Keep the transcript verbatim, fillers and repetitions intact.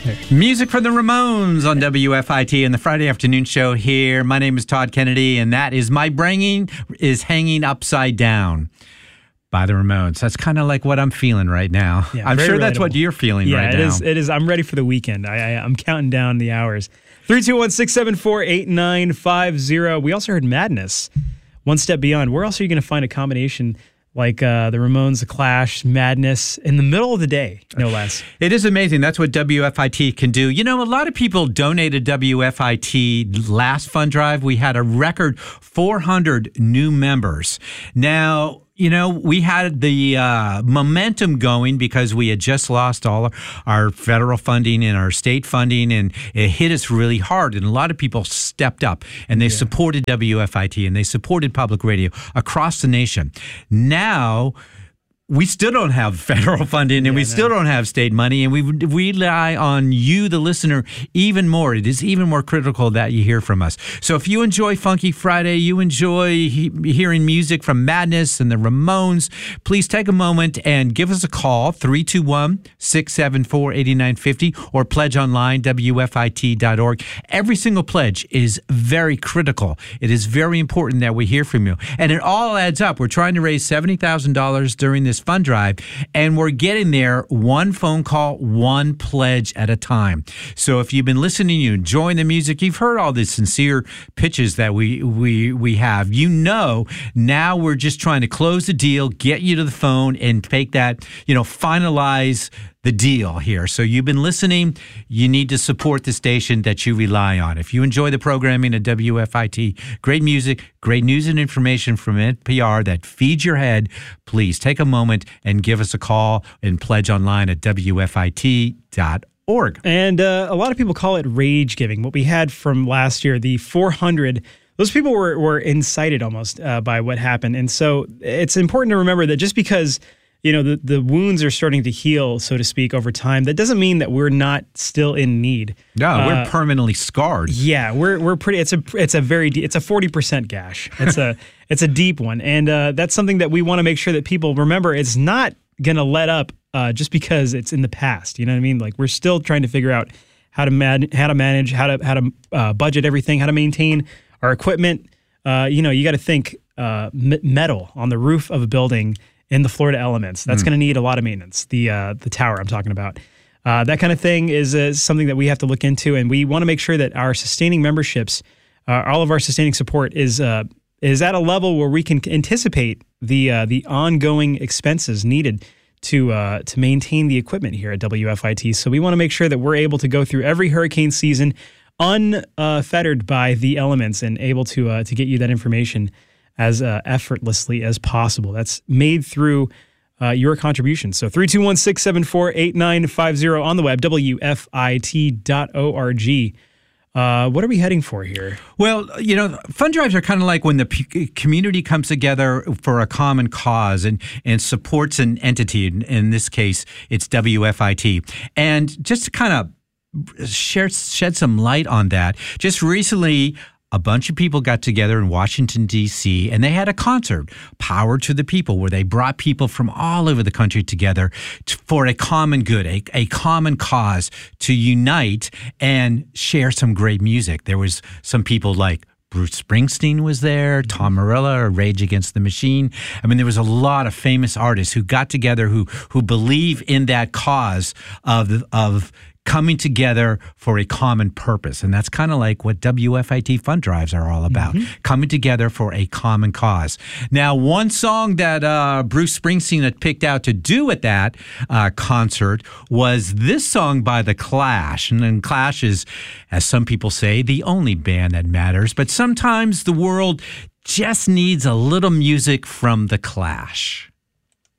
Music from the Ramones on W F I T and the Friday afternoon show here. My name is Todd Kennedy, and that is My Brain is Hanging Upside Down by the Ramones. That's kind of like what I'm feeling right now. Yeah, I'm sure relatable. that's what you're feeling yeah, right it now. Is, it is. I'm ready for the weekend. I, I, I'm counting down the hours. three two one, six seven four, eight nine five zero. We also heard Madness, One Step Beyond. Where else are you going to find a combination like uh, the Ramones, The Clash, Madness, in the middle of the day, no less? It is amazing. That's what W F I T can do. You know, a lot of people donated W F I T last fund drive. We had a record four hundred new members. Now, you know, we had the uh, momentum going because we had just lost all our federal funding and our state funding, and it hit us really hard. And a lot of people stepped up and they yeah. supported W F I T and they supported public radio across the nation. Now, we still don't have federal funding and yeah, we no. still don't have state money, and we we rely on you, the listener, even more. It is even more critical that you hear from us. So if you enjoy Funky Friday, you enjoy he- hearing music from Madness and the Ramones, please take a moment and give us a call, three two one, six seven four, eight nine five zero, or pledge online, W F I T dot org. Every single pledge is very critical. It is very important that we hear from you. And it all adds up. We're trying to raise seventy thousand dollars during this fund drive, and we're getting there one phone call, one pledge at a time. So if you've been listening, you enjoying the music, you've heard all the sincere pitches that we we we have. You know, now we're just trying to close the deal, get you to the phone, and take that, you know, finalize the deal here. So you've been listening. You need to support the station that you rely on. If you enjoy the programming at W F I T, great music, great news and information from N P R that feeds your head, please take a moment and give us a call and pledge online at W F I T dot org. And uh, a lot of people call it rage giving. What we had from last year, the four hundred, those people were, were incited almost uh, by what happened. And so it's important to remember that just because you know, the, the wounds are starting to heal, so to speak, over time, that doesn't mean that we're not still in need. No, uh, we're permanently scarred. Yeah, we're we're pretty. It's a it's a very it's a forty percent gash. It's a it's a deep one, and uh, that's something that we want to make sure that people remember. It's not going to let up uh, just because it's in the past. You know what I mean? Like, we're still trying to figure out how to man, how to manage, how to how to uh, budget everything, how to maintain our equipment. Uh, you know, you got to think uh, m- metal on the roof of a building in the Florida elements. That's mm. going to need a lot of maintenance. The uh, the tower I'm talking about. Uh, that kind of thing is uh, something that we have to look into, and we want to make sure that our sustaining memberships, uh, all of our sustaining support is uh, is at a level where we can anticipate the uh, the ongoing expenses needed to uh, to maintain the equipment here at W F I T. So we want to make sure that we're able to go through every hurricane season unfettered uh, by the elements and able to uh, to get you that information as uh, effortlessly as possible. That's made through uh, your contributions. So three two one, six seven four, eight nine five zero on the web, W F I T dot org. Uh, what are we heading for here? Well, you know, fund drives are kind of like when the p- community comes together for a common cause and, and supports an entity. In, in this case, it's W F I T. And just to kind of share, shed some light on that, just recently, a bunch of people got together in Washington, D C, and they had a concert, Power to the People, where they brought people from all over the country together to, for a common good, a, a common cause, to unite and share some great music. There was some people like Bruce Springsteen was there, Tom Morello, Rage Against the Machine. I mean, there was a lot of famous artists who got together who who believe in that cause of of coming together for a common purpose. And that's kind of like what W F I T fund drives are all about, mm-hmm. coming together for a common cause. Now, one song that uh, Bruce Springsteen had picked out to do at that uh, concert was this song by The Clash. And then Clash is, as some people say, the only band that matters. But sometimes the world just needs a little music from The Clash.